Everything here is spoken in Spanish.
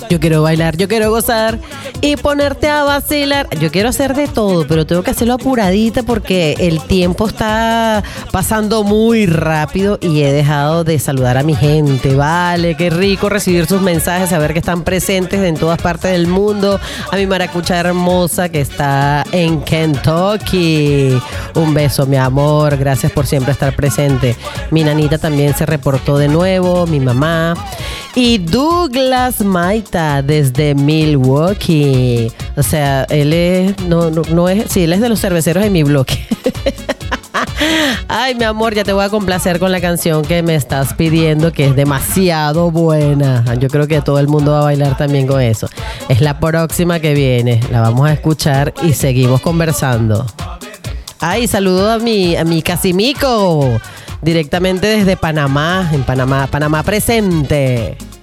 Yo quiero bailar, yo quiero gozar y ponerte a vacilar. Yo quiero hacer de todo, pero tengo que hacerlo apuradita porque el tiempo está pasando muy rápido y he dejado de saludar a mi gente. Vale, qué rico recibir sus mensajes, saber que están presentes en todas partes del mundo. A mi maracucha hermosa que está en Kentucky. Un beso, mi amor. Gracias por siempre estar presente. Mi nanita también se reportó de nuevo, mi mamá. Y Douglas Maita desde Milwaukee. O sea, él es, no es, sí, él es de los cerveceros de mi bloque. Ay, mi amor, ya te voy a complacer con la canción que me estás pidiendo, que es demasiado buena. Yo creo que todo el mundo va a bailar también con eso. Es la próxima que viene. La vamos a escuchar y seguimos conversando. Ay, saludo a mi Casimico, directamente desde Panamá, en Panamá presente.